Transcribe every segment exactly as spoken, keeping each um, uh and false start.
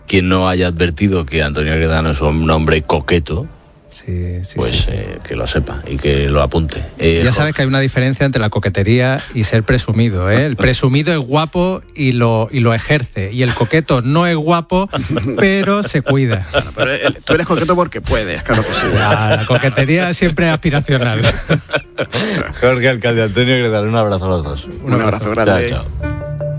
quien no haya advertido que Antonio Gredano es un hombre coqueto, Sí, sí, pues sí. Eh, que lo sepa y que lo apunte. Eh, ya sabes que hay una diferencia entre la coquetería y ser presumido, ¿eh? El presumido es guapo y lo, y lo ejerce, y el coqueto no es guapo, pero se cuida. Bueno, pero el, tú eres coqueto porque puedes, claro que sí. La, la coquetería siempre es aspiracional. Jorge Alcalde, Antonio Gredano, un abrazo a los dos. Un abrazo grande. Chao, chao.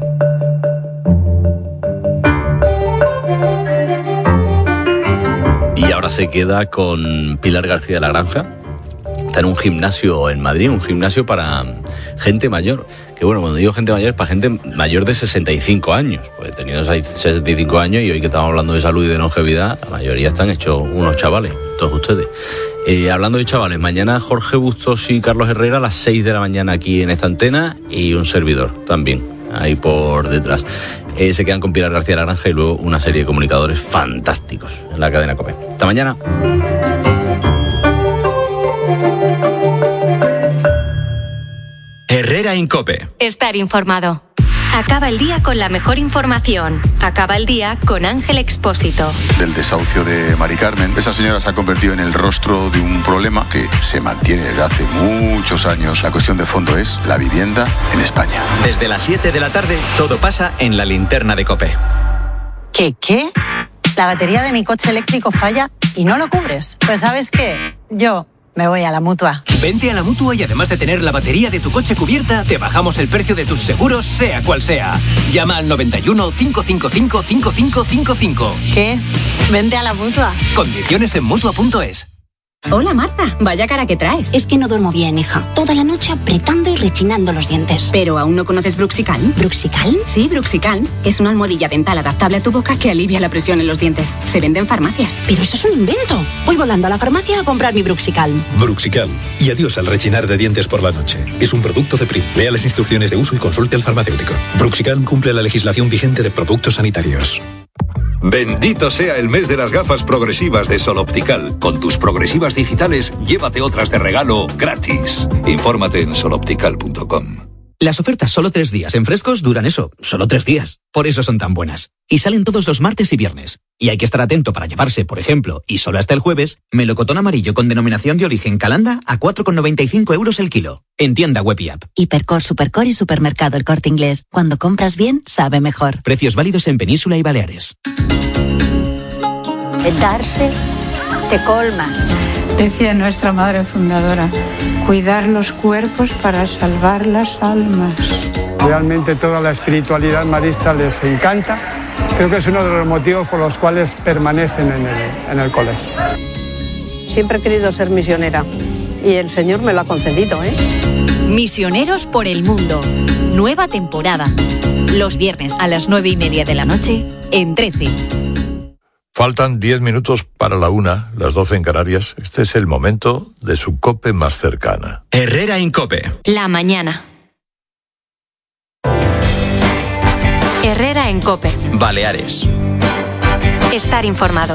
Y ahora se queda con Pilar García de la Granja. Está en un gimnasio en Madrid, un gimnasio para gente mayor. Que bueno, cuando digo gente mayor es para gente mayor de sesenta y cinco años. Pues he tenido sesenta y cinco años y hoy que estamos hablando de salud y de longevidad, la mayoría están hechos unos chavales, todos ustedes. Eh, hablando de chavales, mañana Jorge Bustos y Carlos Herrera a las seis de la mañana aquí en esta antena, y un servidor también, ahí por detrás. Eh, se quedan con Pilar García de la Granja y luego una serie de comunicadores fantásticos en la cadena COPE. Hasta mañana. Herrera en COPE. Estar informado. Acaba el día con la mejor información. Acaba el día con Ángel Expósito. Del desahucio de Mari Carmen. Esta señora se ha convertido en el rostro de un problema que se mantiene desde hace muchos años. La cuestión de fondo es la vivienda en España. Desde las siete de la tarde, todo pasa en la linterna de COPE. ¿Qué, qué? La batería de mi coche eléctrico falla y no lo cubres. Pues ¿sabes qué? Yo me voy a la Mutua. Vente a la Mutua y además de tener la batería de tu coche cubierta, te bajamos el precio de tus seguros, sea cual sea. Llama al noventa y uno, cinco cinco cinco, cinco cinco cinco cinco. ¿Qué? Vente a la Mutua. Condiciones en Mutua punto es. Hola Marta, vaya cara que traes. Es que no duermo bien, hija. Toda la noche apretando y rechinando los dientes. ¿Pero aún no conoces Bruxicalm? ¿Bruxicalm? Sí, Bruxicalm. Es una almohadilla dental adaptable a tu boca que alivia la presión en los dientes. Se vende en farmacias. Pero eso es un invento. Voy volando a la farmacia a comprar mi Bruxicalm. Bruxicalm. Y adiós al rechinar de dientes por la noche. Es un producto de Prim. Lea las instrucciones de uso y consulte al farmacéutico. Bruxicalm cumple la legislación vigente de productos sanitarios. Bendito sea el mes de las gafas progresivas de Sol Optical. Con tus progresivas digitales, llévate otras de regalo gratis. Infórmate en sol optical punto com. Las ofertas solo tres días en Frescos duran eso, solo tres días. Por eso son tan buenas. Y salen todos los martes y viernes. Y hay que estar atento para llevarse, por ejemplo, y solo hasta el jueves, melocotón amarillo con denominación de origen Calanda a cuatro con noventa y cinco euros el kilo. En tienda web y app. Hipercor, Supercor y Supermercado El Corte Inglés. Cuando compras bien, sabe mejor. Precios válidos en Península y Baleares. El darse te colma. Decía nuestra madre fundadora, cuidar los cuerpos para salvar las almas. Realmente toda la espiritualidad marista les encanta. Creo que es uno de los motivos por los cuales permanecen en el, en el colegio. Siempre he querido ser misionera y el Señor me lo ha concedido, ¿eh? Misioneros por el mundo. Nueva temporada. Los viernes a las nueve y media de la noche en trece. Faltan diez minutos para la una, las doce en Canarias. Este es el momento de su COPE más cercana. Herrera en COPE. La mañana. Herrera en COPE. Baleares. Estar informado.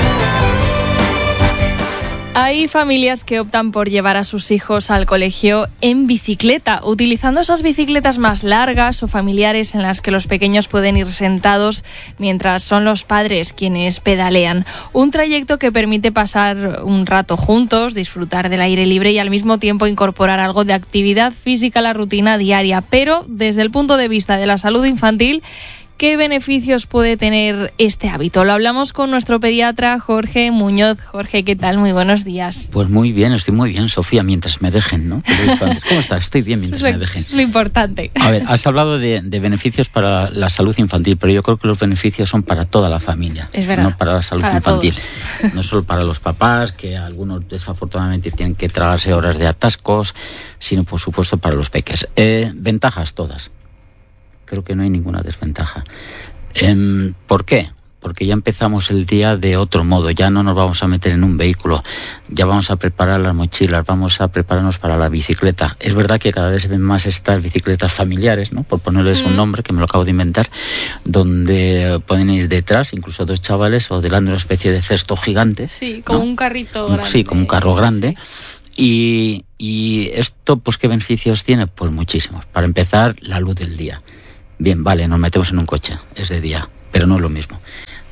Hay familias que optan por llevar a sus hijos al colegio en bicicleta, utilizando esas bicicletas más largas o familiares en las que los pequeños pueden ir sentados mientras son los padres quienes pedalean. Un trayecto que permite pasar un rato juntos, disfrutar del aire libre y al mismo tiempo incorporar algo de actividad física a la rutina diaria. Pero desde el punto de vista de la salud infantil, ¿qué beneficios puede tener este hábito? Lo hablamos con nuestro pediatra Jorge Muñoz. Jorge, ¿qué tal? Muy buenos días. Pues muy bien, estoy muy bien, Sofía, mientras me dejen, ¿no? ¿Cómo estás? Estoy bien mientras Eso es, me dejen. Eso es lo importante. A ver, has hablado de, de beneficios para la salud infantil, pero yo creo que los beneficios son para toda la familia. Es verdad. No para la salud para infantil. Todos. No solo para los papás, que algunos desafortunadamente tienen que tragarse horas de atascos, sino por supuesto para los peques. Eh, ventajas todas. Creo que no hay ninguna desventaja. Eh, ¿Por qué? Porque ya empezamos el día de otro modo, ya no nos vamos a meter en un vehículo, ya vamos a preparar las mochilas, vamos a prepararnos para la bicicleta. Es verdad que cada vez se ven más estas bicicletas familiares, ¿no? Por ponerles mm. un nombre, que me lo acabo de inventar, donde pueden ir detrás, incluso dos chavales, o delante una especie de cesto gigante. Sí, como ¿no? un carrito grande. Sí, como un carro grande. Sí. Y, y esto, pues, ¿qué beneficios tiene? Pues muchísimos. Para empezar, la luz del día. Bien, vale, nos metemos en un coche, es de día, pero no es lo mismo.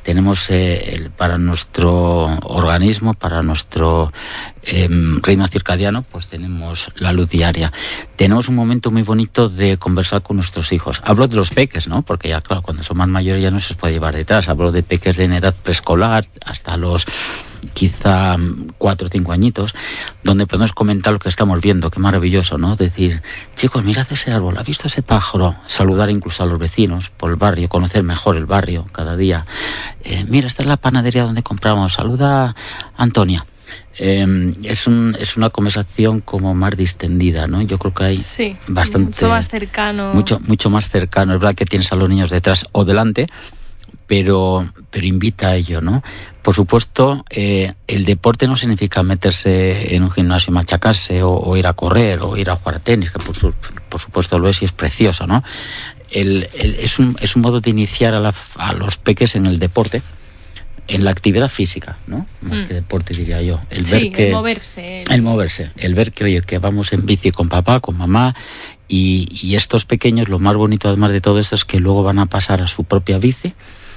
tenemos eh, el, para nuestro organismo, para nuestro eh, ritmo circadiano, pues tenemos la luz diaria. Tenemos un momento muy bonito de conversar con nuestros hijos. Hablo de los peques, ¿no? Porque ya, claro, cuando son más mayores ya no se les puede llevar detrás. Hablo de peques de en edad preescolar hasta los quizá cuatro o cinco añitos, donde podemos comentar lo que estamos viendo. Qué maravilloso, ¿no? Decir, chicos, mirad ese árbol, ¿has visto ese pájaro? Saludar incluso a los vecinos por el barrio, conocer mejor el barrio cada día. Eh, mira, esta es la panadería donde compramos, saluda a Antonia. Eh, es, un, es una conversación como más distendida, ¿no? Yo creo que hay sí, bastante... mucho más cercano. Mucho, mucho más cercano. Es verdad que tienes a los niños detrás o delante, pero, pero invita a ello, ¿no? Por supuesto, eh, el deporte no significa meterse en un gimnasio y machacarse, o, o ir a correr, o ir a jugar a tenis, que por, su, por supuesto lo es y es precioso, ¿no? El, el, es, un, es un modo de iniciar a, la, a los peques en el deporte, en la actividad física, ¿no? Más mm. que deporte, diría yo. El sí, ver que, el moverse. El... el moverse. El ver que, oye, que vamos en bici con papá, con mamá, y, y estos pequeños, lo más bonito además de todo esto es que luego van a pasar a su propia bici,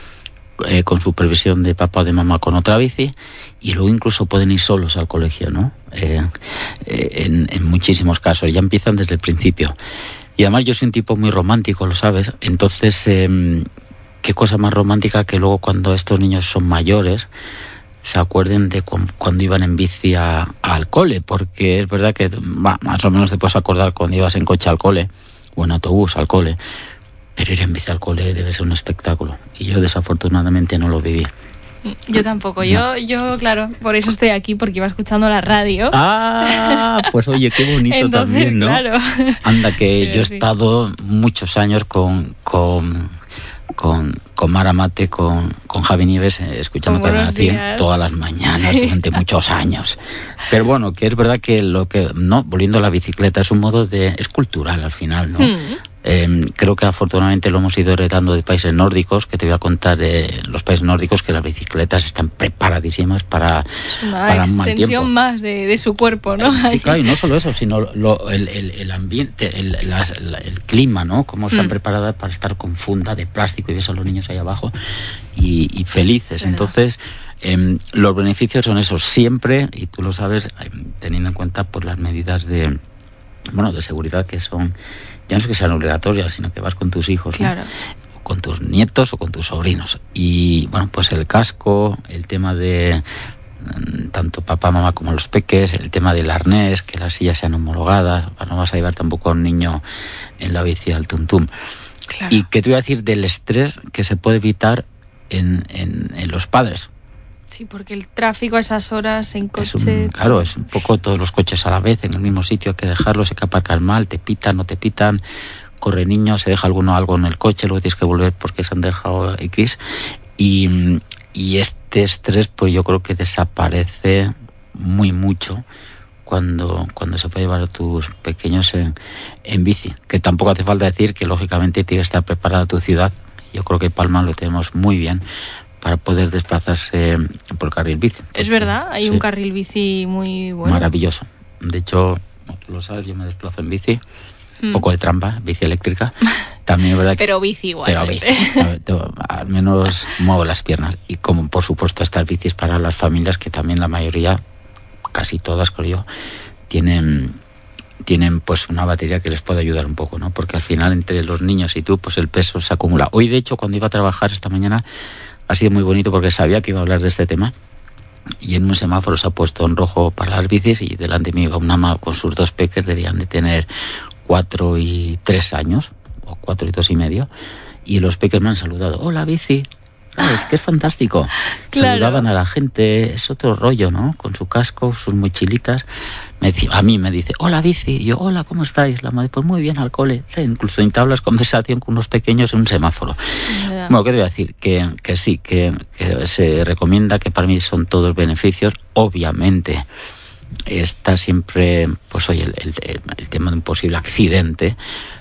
Eh, con supervisión de papá o de mamá con otra bici, y luego incluso pueden ir solos al colegio, ¿no? Eh, eh, en, en muchísimos casos, ya empiezan desde el principio. Y además yo soy un tipo muy romántico, lo sabes, entonces eh, qué cosa más romántica que luego cuando estos niños son mayores se acuerden de cu- cuando iban en bici a, al cole, porque es verdad que bah, más o menos te puedes acordar cuando ibas en coche al cole o en autobús al cole, pero ir en bici al cole debe ser un espectáculo. Y yo desafortunadamente no lo viví. Yo tampoco. Yo, yo claro, por eso estoy aquí, porque iba escuchando la radio. Ah, pues oye, qué bonito. Entonces, también, ¿no? Claro. Anda, que pero yo he sí. estado muchos años con... con con, con Mara Mate, con, con Javi Nieves, eh, escuchando Cadena cien todas las mañanas, sí. durante muchos años. Pero bueno, que es verdad que lo que, no, volviendo a la bicicleta, es un modo de, es cultural al final, ¿no? Mm. Eh, creo que afortunadamente lo hemos ido heredando de países nórdicos, que te voy a contar de los países nórdicos, que las bicicletas están preparadísimas para, una para un mal tiempo. extensión más de, de su cuerpo, ¿no? Eh, sí, claro, y no solo eso, sino lo, el, el, el ambiente, el, las, el, el clima, ¿no? Cómo están mm. preparadas para estar con funda de plástico y ves a los niños ahí abajo y, y felices. ¿verdad? Entonces, eh, los beneficios son esos siempre, y tú lo sabes, eh, teniendo en cuenta pues las medidas de, bueno, de seguridad que son, ya no es que sean obligatorias, sino que vas con tus hijos, claro. ¿no? Con tus nietos o con tus sobrinos. Y bueno, pues el casco, el tema de tanto papá, mamá como los peques, el tema del arnés, que las sillas sean homologadas, no vas a llevar tampoco a un niño en la bici al tuntum. Claro. Y qué te voy a decir del estrés que se puede evitar en, en, en los padres. Sí, porque el tráfico a esas horas en coche... Es un, claro, es un poco todos los coches a la vez, en el mismo sitio, hay que dejarlos, hay que aparcar mal, te pitan, no te pitan, corre niño, se deja alguno algo en el coche, luego tienes que volver porque se han dejado X. Y, y este estrés, pues yo creo que desaparece muy mucho cuando, cuando se puede llevar a tus pequeños en, en bici. Que tampoco hace falta decir que, lógicamente, tiene que estar preparada tu ciudad. Yo creo que Palma lo tenemos muy bien para poder desplazarse por carril bici. Es pues, verdad, hay sí. un carril bici muy bueno. Maravilloso. De hecho, como tú lo sabes, yo me desplazo en bici, un mm. poco de trampa, bici eléctrica. También es verdad que, pero bici igual. Pero bici. Al menos muevo las piernas. Y como por supuesto estas bicis para las familias, que también la mayoría, casi todas creo yo, tienen... tienen pues una batería que les puede ayudar un poco, ¿no? Porque al final entre los niños y tú, pues el peso se acumula. Hoy, de hecho, cuando iba a trabajar esta mañana, ha sido muy bonito porque sabía que iba a hablar de este tema, y en un semáforo se ha puesto en rojo para las bicis, y delante mío iba una mamá con sus dos peques, debían de tener cuatro y tres años, o cuatro y dos y medio, y los peques me han saludado. Hola, bici. Claro, es que es fantástico. Claro. Saludaban a la gente, es otro rollo, ¿no? Con su casco, sus mochilitas. Me decía, a mí me dice, hola, bici. Y yo, hola, ¿cómo estáis? La madre, pues muy bien, al cole. Sí, incluso entablas conversación con unos pequeños en un semáforo. Yeah. Bueno, ¿qué te voy a decir? Que, que sí, que, que se recomienda, que para mí son todos beneficios. Obviamente está siempre, pues oye, el, el, el tema de un posible accidente,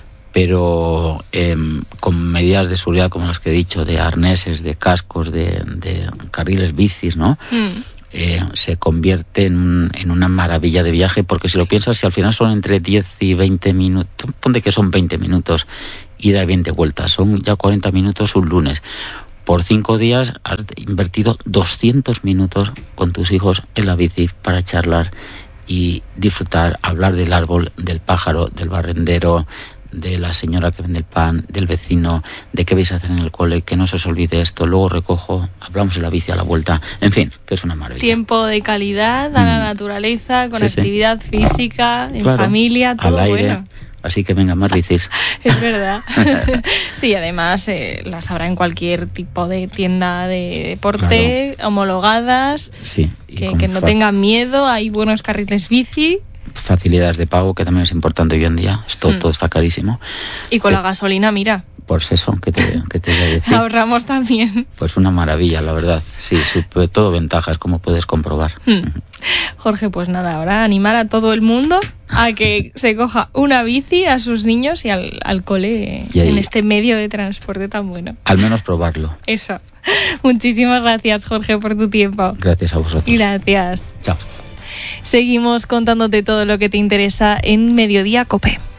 pero eh, con medidas de seguridad como las que he dicho, de arneses, de cascos, de, de carriles bicis, ¿no? Mm. Eh, se convierte en, un, en una maravilla de viaje, porque si lo piensas, si al final son entre diez y veinte minutos, ponte que son veinte minutos ida y veinte vueltas, son ya cuarenta minutos un lunes. por cinco días has invertido doscientos minutos con tus hijos en la bici para charlar y disfrutar, hablar del árbol, del pájaro, del barrendero, de la señora que vende el pan, del vecino, de qué vais a hacer en el cole, que no se os olvide esto, luego recojo, hablamos en la bici a la vuelta, en fin, que es una maravilla. Tiempo de calidad, a la naturaleza, con Sí, actividad sí. física, en Claro, familia, todo al aire. bueno. Así que venga, más bicis. Es verdad. Sí, además eh, las habrá en cualquier tipo de tienda de deporte, homologadas, Sí. y que, con que no fa- tengan miedo, hay buenos carriles bici facilidades de pago, que también es importante hoy en día. Esto Mm. todo está carísimo. y con la gasolina, mira, Pues eso, que te, que te voy a decir. ahorramos también. Pues una maravilla, la verdad. Sí, sobre todo ventajas, como puedes comprobar. Hmm. Jorge, pues nada, ahora animar a todo el mundo a que se coja una bici a sus niños y al, al cole Y ahí- en este medio de transporte tan bueno. Al menos probarlo. Eso. Muchísimas gracias, Jorge, por tu tiempo. Gracias a vosotros. Gracias. Chao. Seguimos contándote todo lo que te interesa en Mediodía COPE.